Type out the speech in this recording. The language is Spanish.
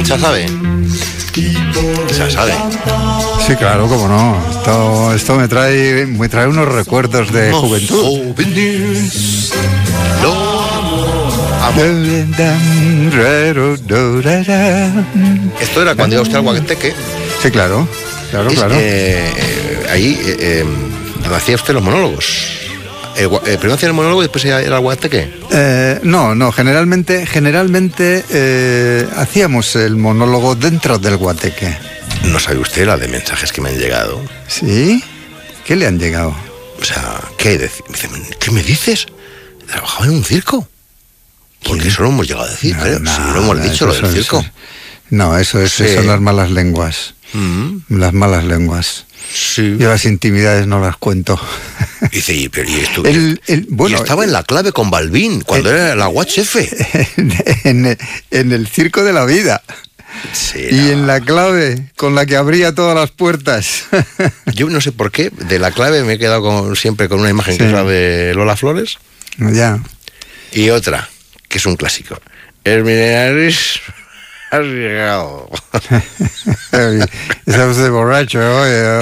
¿Se sabe? Se sabe. Sí, claro, cómo no. Esto me trae unos recuerdos de juventud. Esto era cuando iba usted al Guateque. Sí, claro. Ahí donde hacía usted los monólogos. Primero hacía el monólogo y después era el Guateque. No, generalmente hacíamos el monólogo dentro del Guateque. ¿No sabe usted la de mensajes que me han llegado? ¿Sí? ¿Qué le han llegado? O sea, ¿qué me dices? ¿Trabajaba en un circo? Porque eso lo hemos llegado a decir, creo. Sí, lo hemos dicho, lo del circo. Eso son las malas lenguas. Las malas lenguas. Sí. Yo las intimidades no las cuento. Dice, pero ¿y esto? Y estaba en La Clave con Balbín, cuando era la UHF. En el circo de la vida. Sí, y en La Clave, con la que abría todas las puertas. Yo no sé por qué, de La Clave me he quedado siempre con una imagen que es la de Lola Flores. Ya. Y otra, que es un clásico. El Mineris has llegado. Esa voz de borracho, oye.